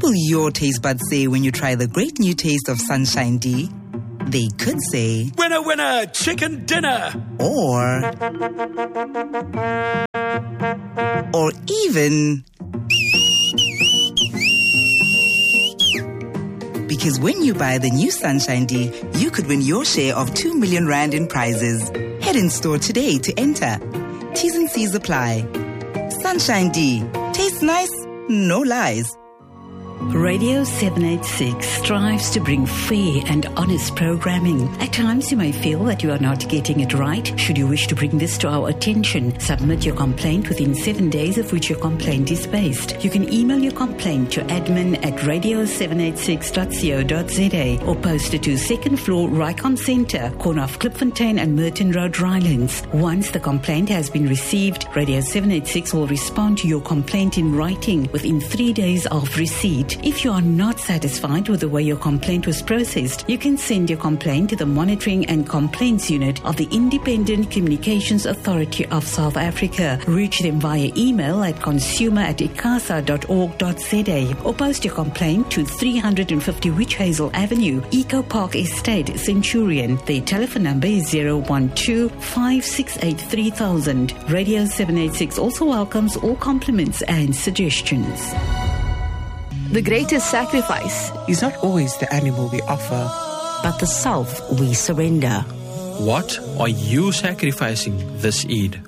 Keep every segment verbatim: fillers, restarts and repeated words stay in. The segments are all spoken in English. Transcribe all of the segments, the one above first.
will your taste buds say when you try the great new taste of Sunshine D? They could say, "Winner, winner, chicken dinner!" Or... Or even... Because when you buy the new Sunshine D, you could win your share of two million rand in prizes. Head in store today to enter. T's and C's apply. Sunshine D. Tastes nice, no lies. Radio seven eighty-six strives to bring fair and honest programming. At times you may feel that you are not getting it right. Should you wish to bring this to our attention, submit your complaint within seven days of which your complaint is based. You can email your complaint to admin at radio seven eighty-six dot co dot za or post it to second floor Rycon Centre, corner of Klipfontein and Merton Road, Rylands. Once the complaint has been received, Radio seven eighty-six will respond to your complaint in writing within three days of receipt. If you are not satisfied with the way your complaint was processed, you can send your complaint to the Monitoring and Complaints Unit of the Independent Communications Authority of South Africa. Reach them via email at consumer at icasa dot org dot za or post your complaint to three hundred fifty Witch Hazel Avenue, Eco Park Estate, Centurion. Their telephone number is zero one two, five six eight, three thousand. Radio seven eighty-six also welcomes all compliments and suggestions. The greatest sacrifice is not always the animal we offer, but the self we surrender. What are you sacrificing this Eid?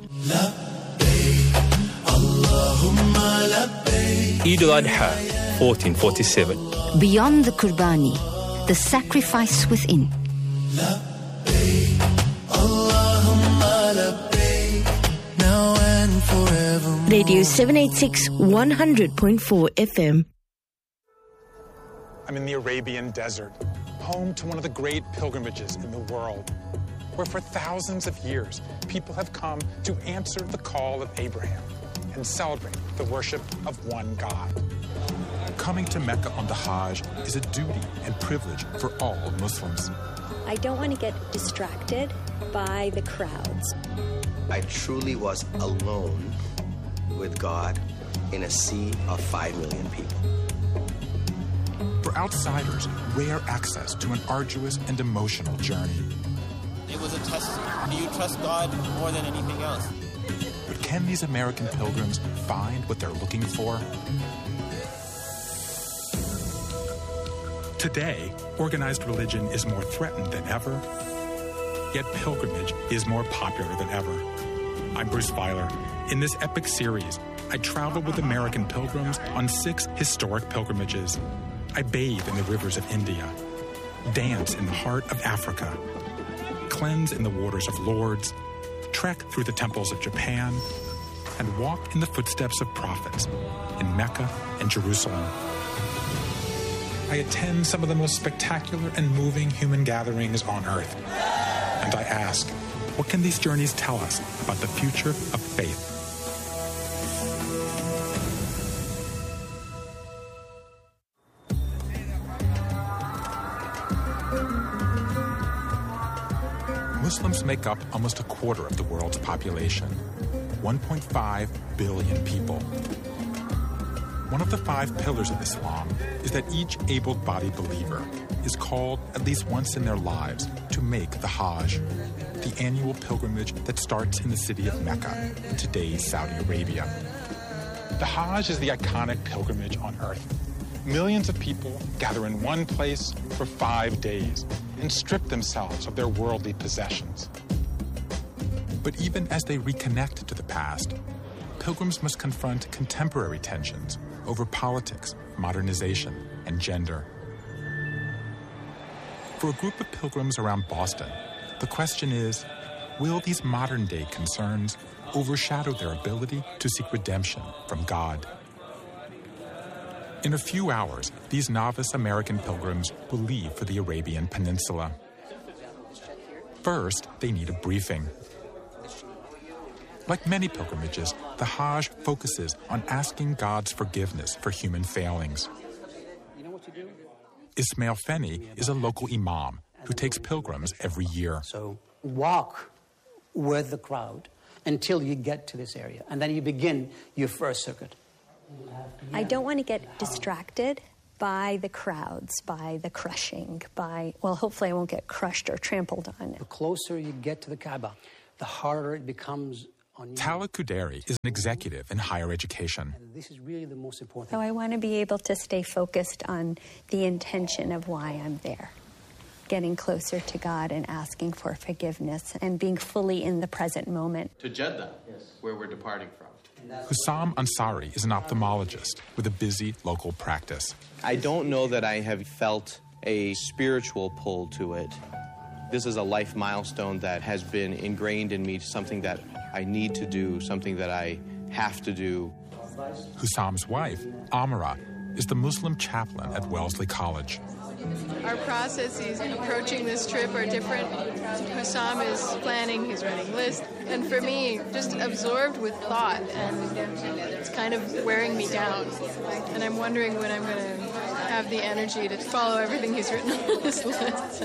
Eid al-Adha, fourteen forty-seven. Beyond the Qurbani, the sacrifice within. Radio seven eighty-six, one hundred point four F M. I'm in the Arabian Desert, home to one of the great pilgrimages in the world, where for thousands of years, people have come to answer the call of Abraham and celebrate the worship of one God. Coming to Mecca on the Hajj is a duty and privilege for all Muslims. I don't want to get distracted by the crowds. I truly was alone with God in a sea of five million people. For outsiders, rare access to an arduous and emotional journey. It was a test. Do you trust God more than anything else? But can these American pilgrims find what they're looking for? Today, organized religion is more threatened than ever, yet pilgrimage is more popular than ever. I'm Bruce Feiler. In this epic series, I travel with American pilgrims on six historic pilgrimages. I bathe in the rivers of India, dance in the heart of Africa, cleanse in the waters of Lourdes, trek through the temples of Japan, and walk in the footsteps of prophets in Mecca and Jerusalem. I attend some of the most spectacular and moving human gatherings on earth, and I ask, what can these journeys tell us about the future of faith? Muslims make up almost a quarter of the world's population, one point five billion people. One of the five pillars of Islam is that each able-bodied believer is called at least once in their lives to make the Hajj, the annual pilgrimage that starts in the city of Mecca, today's Saudi Arabia. The Hajj is the iconic pilgrimage on earth. Millions of people gather in one place for five days and strip themselves of their worldly possessions. But even as they reconnect to the past, pilgrims must confront contemporary tensions over politics, modernization, and gender. For a group of pilgrims around Boston, the question is, will these modern-day concerns overshadow their ability to seek redemption from God? In a few hours, these novice American pilgrims will leave for the Arabian Peninsula. First, they need a briefing. Like many pilgrimages, the Hajj focuses on asking God's forgiveness for human failings. Ismail Feni is a local imam who takes pilgrims every year. So walk with the crowd until you get to this area, and then you begin your first circuit. I don't want to get distracted by the crowds, by the crushing, by, well, hopefully I won't get crushed or trampled on. The closer you get to the Kaaba, the harder it becomes on you. Tala Kuderi is an executive in higher education. And this is really the most important. So I want to be able to stay focused on the intention of why I'm there. Getting closer to God and asking for forgiveness and being fully in the present moment. To Jeddah, yes, where we're departing from. Hussam Ansari is an ophthalmologist with a busy local practice. I don't know that I have felt a spiritual pull to it. This is a life milestone that has been ingrained in me, something that I need to do, something that I have to do. Hussam's wife, Amara, is the Muslim chaplain at Wellesley College. Our processes in approaching this trip are different. Hussam is planning, he's writing lists, and for me, just absorbed with thought, and it's kind of wearing me down. And I'm wondering when I'm going to have the energy to follow everything he's written on this list.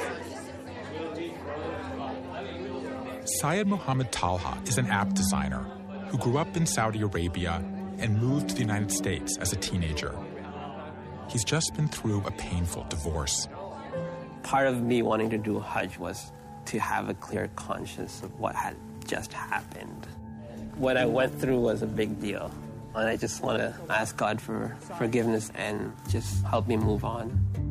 Syed Muhammad Talha is an app designer who grew up in Saudi Arabia and moved to the United States as a teenager. He's just been through a painful divorce. Part of me wanting to do Hajj was to have a clear conscience of what had just happened. What I went through was a big deal, and I just want to ask God for forgiveness and just help me move on.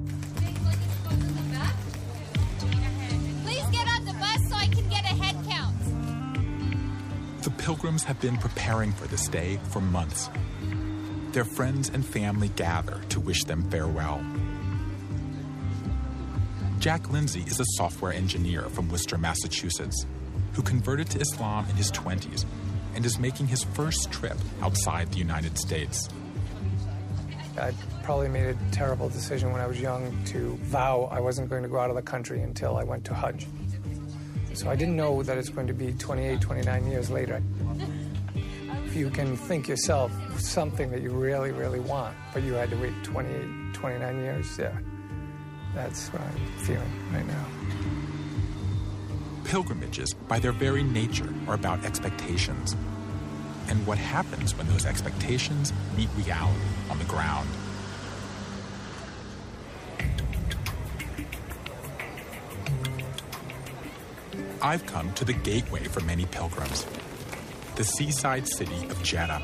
Please get on the bus so I can get a head count. The pilgrims have been preparing for this day for months. Their friends and family gather to wish them farewell. Jack Lindsay is a software engineer from Worcester, Massachusetts, who converted to Islam in his twenties and is making his first trip outside the United States. I probably made a terrible decision when I was young to vow I wasn't going to go out of the country until I went to Hajj. So I didn't know that it's going to be twenty-eight, twenty-nine years later. You can think yourself something that you really, really want, but you had to wait twenty-eight, twenty-nine years. Yeah, that's what I'm feeling right now. Pilgrimages, by their very nature, are about expectations. And what happens when those expectations meet reality on the ground. I've come to the gateway for many pilgrims, the seaside city of Jeddah.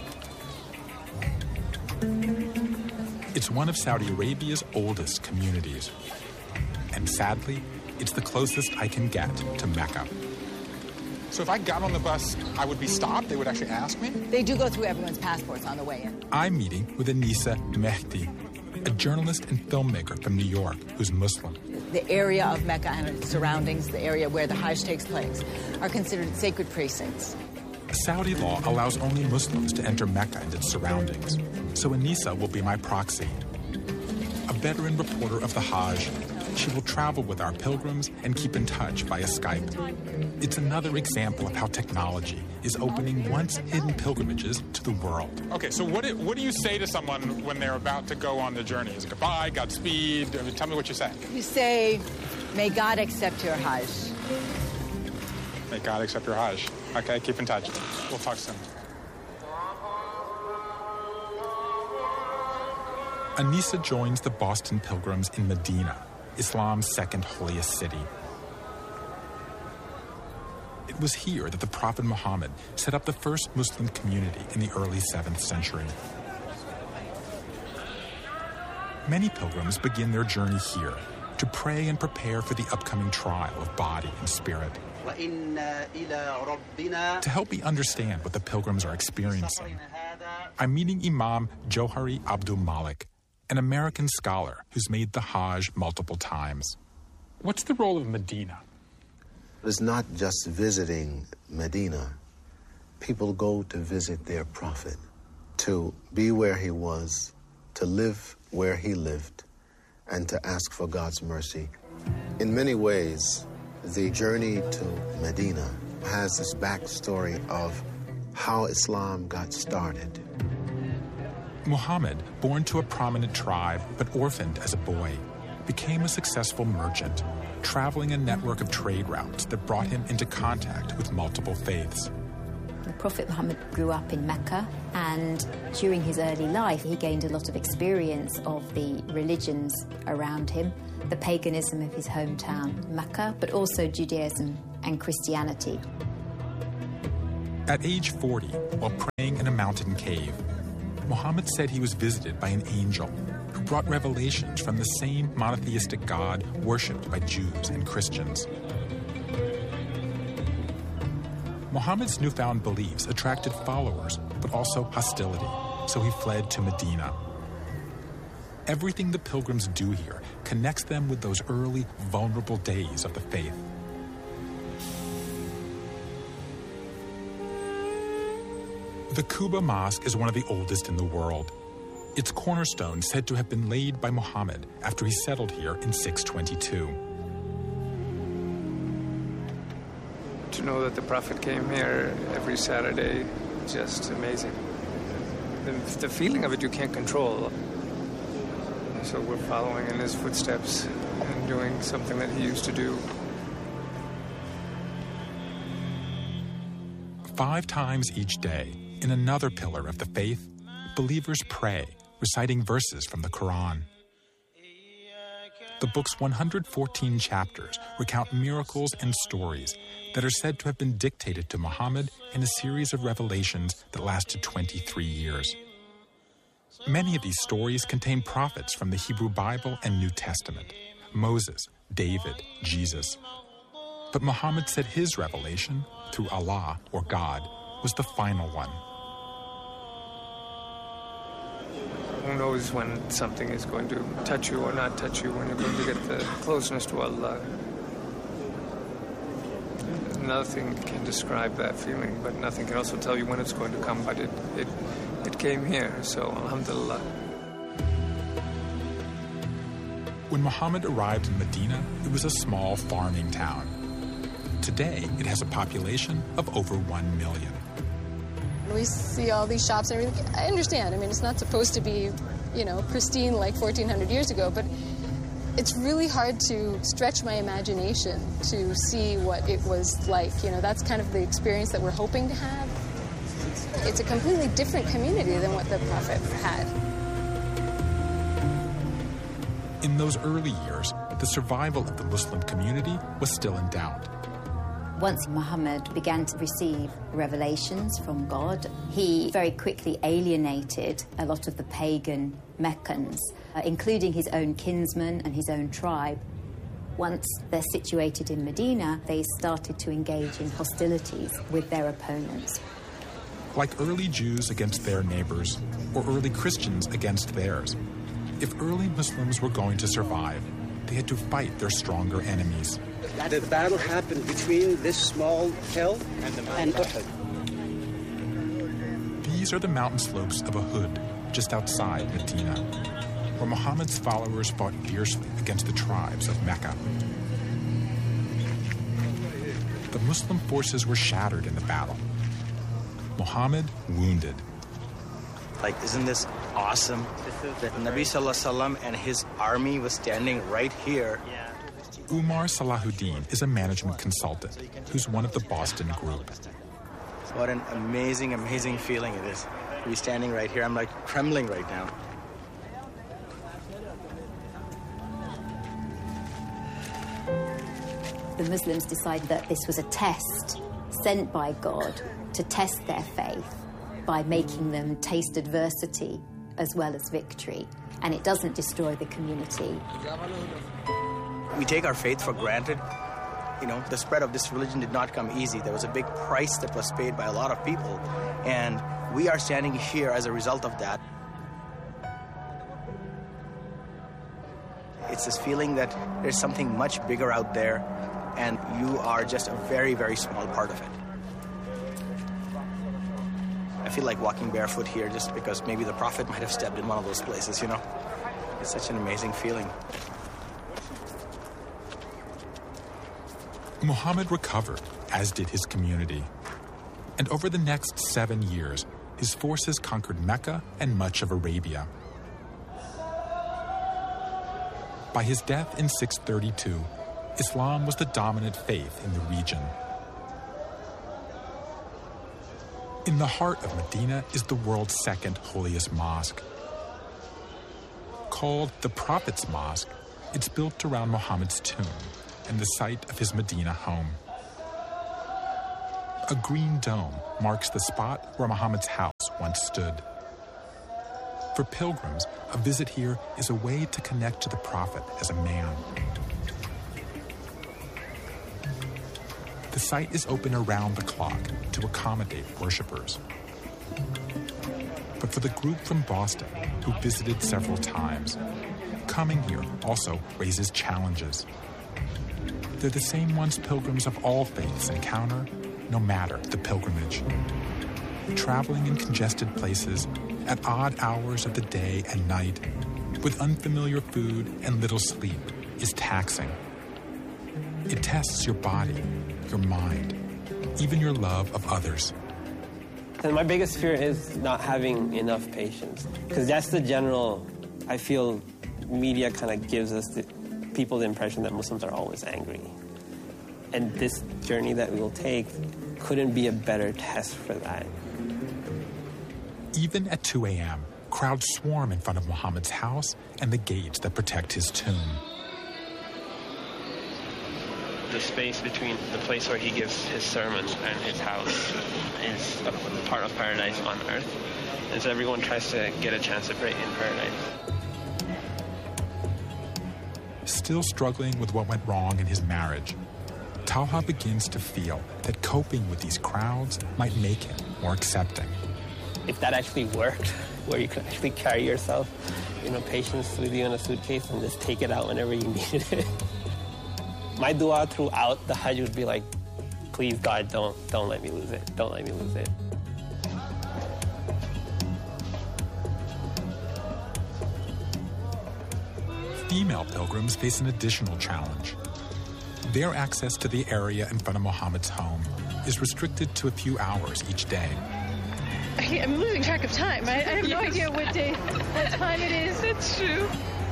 It's one of Saudi Arabia's oldest communities. And sadly, it's the closest I can get to Mecca. So if I got on the bus, I would be stopped? They would actually ask me? They do go through everyone's passports on the way in. I'm meeting with Anissa Mehdi, a journalist and filmmaker from New York who's Muslim. The area of Mecca and its surroundings, the area where the Hajj takes place, are considered sacred precincts. Saudi law allows only Muslims to enter Mecca and its surroundings, so Anissa will be my proxy. A veteran reporter of the Hajj, she will travel with our pilgrims and keep in touch via Skype. It's another example of how technology is opening once hidden pilgrimages to the world. Okay, so what do, what do you say to someone when they're about to go on the journey? Is it goodbye, Godspeed? I mean, tell me what you say. You say, may God accept your Hajj. May God accept your Hajj. Okay, keep in touch. We'll talk soon. Anissa joins the Boston Pilgrims in Medina, Islam's second holiest city. It was here that the Prophet Muhammad set up the first Muslim community in the early seventh century. Many pilgrims begin their journey here to pray and prepare for the upcoming trial of body and spirit. To help me understand what the pilgrims are experiencing, I'm meeting Imam Johari Abdul Malik, an American scholar who's made the Hajj multiple times. What's the role of Medina? It's not just visiting Medina. People go to visit their prophet, to be where he was, to live where he lived, and to ask for God's mercy. In many ways, the journey to Medina has this backstory of how Islam got started. Muhammad, born to a prominent tribe but orphaned as a boy, became a successful merchant, traveling a network of trade routes that brought him into contact with multiple faiths. The Prophet Muhammad grew up in Mecca, and during his early life he gained a lot of experience of the religions around him, the paganism of his hometown, Mecca, but also Judaism and Christianity. At age forty, while praying in a mountain cave, Muhammad said he was visited by an angel who brought revelations from the same monotheistic God worshipped by Jews and Christians. Muhammad's newfound beliefs attracted followers, but also hostility, so he fled to Medina. Everything the pilgrims do here connects them with those early, vulnerable days of the faith. The Quba Mosque is one of the oldest in the world. Its cornerstone said to have been laid by Muhammad after he settled here in six twenty-two. To know that the Prophet came here every Saturday, just amazing. The, the feeling of it you can't control. So we're following in his footsteps and doing something that he used to do. Five times each day, in another pillar of the faith, believers pray, reciting verses from the Quran. The book's one hundred fourteen chapters recount miracles and stories that are said to have been dictated to Muhammad in a series of revelations that lasted twenty-three years. Many of these stories contain prophets from the Hebrew Bible and New Testament: Moses, David, Jesus. But Muhammad said his revelation, through Allah or God, was the final one. Who knows when something is going to touch you or not touch you, when you're going to get the closeness to Allah. Nothing can describe that feeling, but nothing can also tell you when it's going to come. But it, it, it came here, so alhamdulillah. When Muhammad arrived in Medina, it was a small farming town. Today, it has a population of over one million. We see all these shops and everything. I understand. I mean, it's not supposed to be, you know, pristine like fourteen hundred years ago, but it's really hard to stretch my imagination to see what it was like. You know, that's kind of the experience that we're hoping to have. It's a completely different community than what the Prophet had. In those early years, the survival of the Muslim community was still in doubt. Once Muhammad began to receive revelations from God, he very quickly alienated a lot of the pagan Meccans, uh, including his own kinsmen and his own tribe. Once they're situated in Medina, they started to engage in hostilities with their opponents. Like early Jews against their neighbors, or early Christians against theirs, if early Muslims were going to survive, they had to fight their stronger enemies. The battle happened between this small hill and Uhud. These are the mountain slopes of Uhud, just outside Medina, where Muhammad's followers fought fiercely against the tribes of Mecca. The Muslim forces were shattered in the battle. Muhammad wounded. Like, isn't this awesome? That Nabi Sallallahu Alaihi Wasallam and his army was standing right here. Umar Salahuddin is a management consultant who's one of the Boston group. What an amazing, amazing feeling it is to be standing right here. I'm like trembling right now. The Muslims decided that this was a test sent by God to test their faith by making them taste adversity as well as victory. And it doesn't destroy the community. We take our faith for granted. You know, the spread of this religion did not come easy. There was a big price that was paid by a lot of people. And we are standing here as a result of that. It's this feeling that there's something much bigger out there, and you are just a very, very small part of it. I feel like walking barefoot here just because maybe the Prophet might have stepped in one of those places, you know? It's such an amazing feeling. Muhammad recovered, as did his community. And over the next seven years, his forces conquered Mecca and much of Arabia. By his death in six thirty-two, Islam was the dominant faith in the region. In the heart of Medina is the world's second holiest mosque. Called the Prophet's Mosque, it's built around Muhammad's tomb and the site of his Medina home. A green dome marks the spot where Muhammad's house once stood. For pilgrims, a visit here is a way to connect to the Prophet as a man. The site is open around the clock to accommodate worshippers. But for the group from Boston, who visited several times, coming here also raises challenges. They're the same ones pilgrims of all faiths encounter, no matter the pilgrimage. Traveling in congested places at odd hours of the day and night, with unfamiliar food and little sleep, is taxing. It tests your body, your mind, even your love of others. And my biggest fear is not having enough patience, because that's the general, I feel, media kind of gives us, the, people the impression that Muslims are always angry. And this journey that we will take couldn't be a better test for that. Even at two a.m., crowds swarm in front of Muhammad's house and the gates that protect his tomb. The space between the place where he gives his sermons and his house is a part of paradise on earth. And so everyone tries to get a chance to pray in paradise. Still struggling with what went wrong in his marriage, Talha begins to feel that coping with these crowds might make him more accepting. If that actually worked, where you could actually carry yourself, you know, patience with you in a suitcase and just take it out whenever you needed it. My dua throughout the Hajj would be like, please, God, don't, don't let me lose it. Don't let me lose it. Female pilgrims face an additional challenge. Their access to the area in front of Muhammad's home is restricted to a few hours each day. I'm losing track of time. I, I have no idea what day, what time it is. That's true.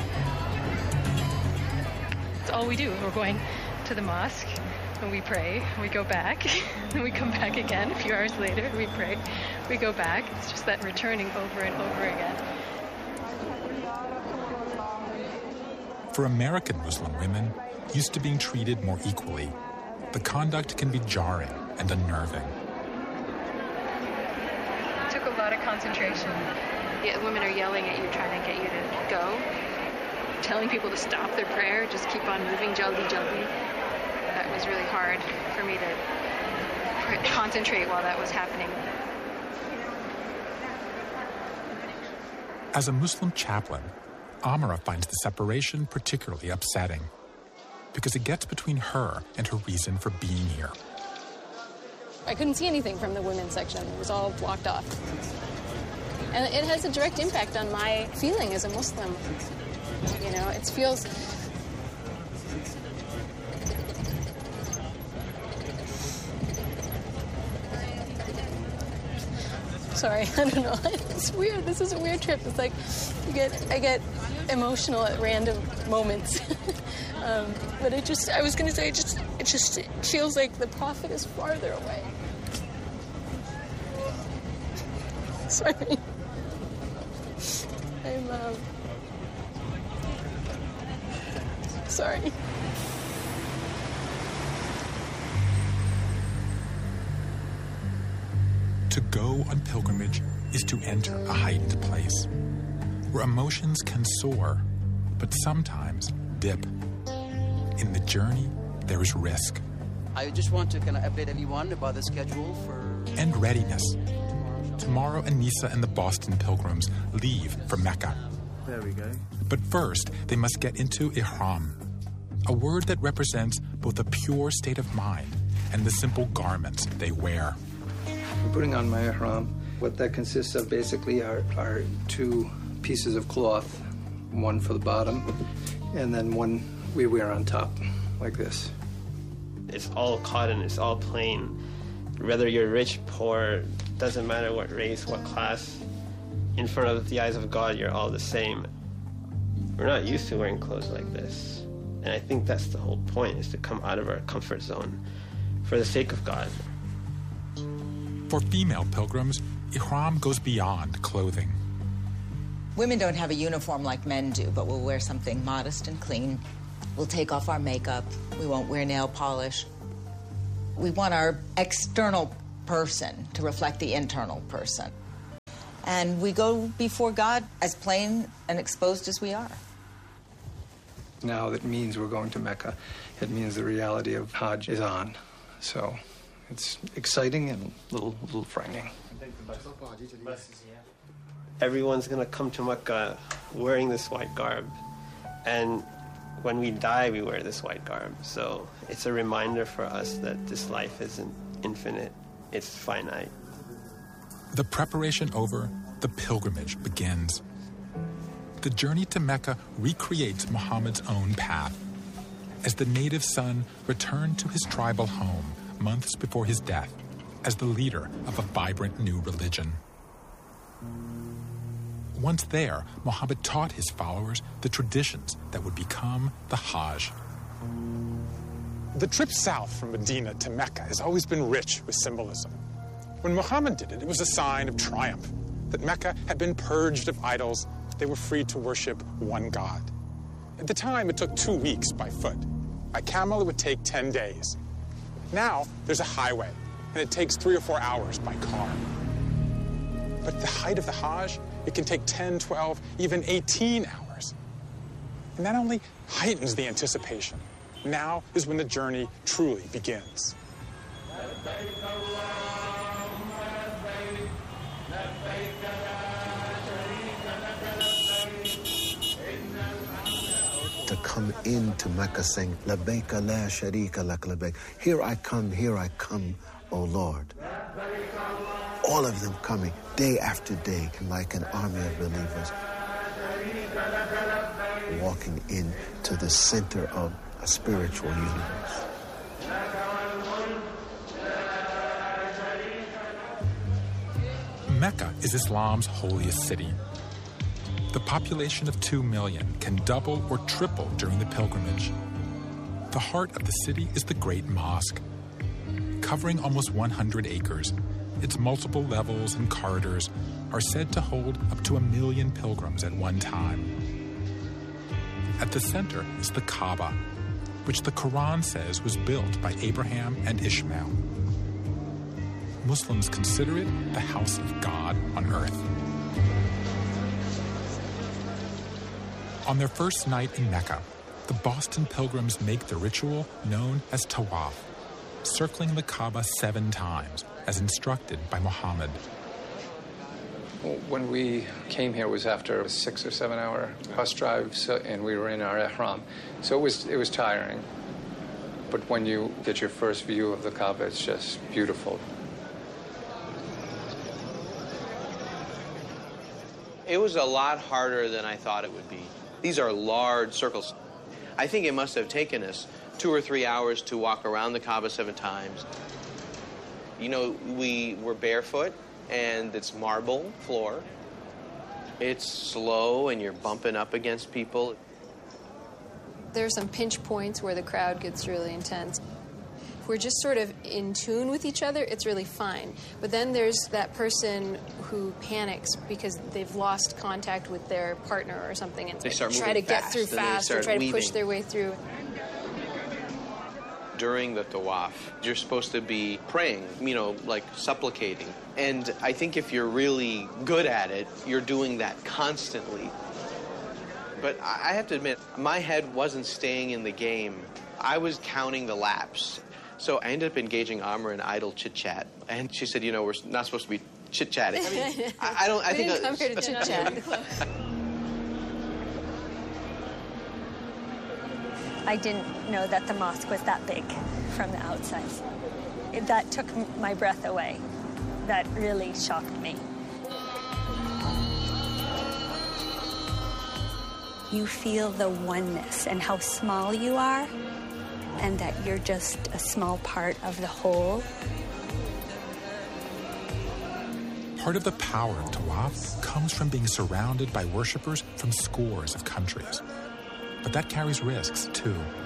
It's all we do. We're going to the mosque, and we pray. We go back, and we come back again. A few hours later, we pray. We go back. It's just that returning over and over again. For American Muslim women, used to being treated more equally, the conduct can be jarring and unnerving. It took a lot of concentration. Yeah, women are yelling at you, trying to get you to go, telling people to stop their prayer, just keep on moving, jaldi, jaldi. That was really hard for me to concentrate while that was happening. As a Muslim chaplain, Amara finds the separation particularly upsetting because it gets between her and her reason for being here. I couldn't see anything from the women's section. It was all blocked off. And it has a direct impact on my feeling as a Muslim. You know, it feels... Sorry, I don't know. It's weird. This is a weird trip. It's like you get, I get emotional at random moments. um, but it just, I was going to say, it just, it just it feels like the Prophet is farther away. Sorry. I'm, um, sorry. To go on pilgrimage is to enter a heightened place where emotions can soar, but sometimes dip. In the journey, there is risk. I just want to kind of update everyone about the schedule for... And readiness. Tomorrow, Anissa and the Boston pilgrims leave for Mecca. There we go. But first, they must get into ihram, a word that represents both a pure state of mind and the simple garments they wear. I'm putting on my ihram. What that consists of basically are, are two pieces of cloth, one for the bottom, and then one we wear on top, like this. It's all cotton, it's all plain. Whether you're rich, poor, doesn't matter what race, what class. In front of the eyes of God, you're all the same. We're not used to wearing clothes like this. And I think that's the whole point, is to come out of our comfort zone for the sake of God. For female pilgrims, ihram goes beyond clothing. Women don't have a uniform like men do, but we'll wear something modest and clean. We'll take off our makeup. We won't wear nail polish. We want our external person to reflect the internal person. And we go before God as plain and exposed as we are. Now that means we're going to Mecca. It means the reality of Hajj is on. So it's exciting and a little, little frightening. Everyone's going to come to Mecca wearing this white garb. And when we die, we wear this white garb. So it's a reminder for us that this life isn't infinite, it's finite. The preparation over, the pilgrimage begins. The journey to Mecca recreates Muhammad's own path. As the native son returned to his tribal home months before his death as the leader of a vibrant new religion. Once there, Muhammad taught his followers the traditions that would become the Hajj. The trip south from Medina to Mecca has always been rich with symbolism. When Muhammad did it, it was a sign of triumph, that Mecca had been purged of idols, they were free to worship one God. At the time, it took two weeks by foot. By camel, it would take ten days. Now, there's a highway, and it takes three or four hours by car. But at the height of the Hajj, it can take ten, twelve, even eighteen hours. And that only heightens the anticipation. Now is when the journey truly begins. To come into Mecca saying, Labbaika la sharika lak labbaik. Here I come, here I come, O Lord. All of them coming day after day like an army of believers, walking into the center of a spiritual universe. Mecca is Islam's holiest city. The population of two million can double or triple during the pilgrimage. The heart of the city is the Great Mosque. Covering almost one hundred acres, its multiple levels and corridors are said to hold up to a million pilgrims at one time. At the center is the Kaaba, which the Quran says was built by Abraham and Ishmael. Muslims consider it the house of God on earth. On their first night in Mecca, the Boston pilgrims make the ritual known as Tawaf, circling the Kaaba seven times, as instructed by Muhammad. When we came here, it was after a six or seven hour bus drive, so, and we were in our ihram. So it was, it was tiring. But when you get your first view of the Kaaba, it's just beautiful. It was a lot harder than I thought it would be. These are large circles. I think it must have taken us two or three hours to walk around the Kaaba seven times. You know, we were barefoot, and it's marble floor. It's slow, and you're bumping up against people. There's some pinch points where the crowd gets really intense. If we're just sort of in tune with each other, it's really fine. But then there's that person who panics because they've lost contact with their partner or something, and they start try to get fast, through fast or try weaving. to push their way through. During the tawaf, you're supposed to be praying, you know, like supplicating. And I think if you're really good at it, you're doing that constantly. But I have to admit, my head wasn't staying in the game. I was counting the laps. So I ended up engaging Amr in idle chit-chat. And she said, you know, we're not supposed to be chit-chatting. I mean, I, I don't, I we think... didn't come here to chit-chat. I didn't know that the mosque was that big from the outside. It, that took my breath away. That really shocked me. You feel the oneness and how small you are, and that you're just a small part of the whole. Part of the power of Tawaf comes from being surrounded by worshipers from scores of countries. But that carries risks, too.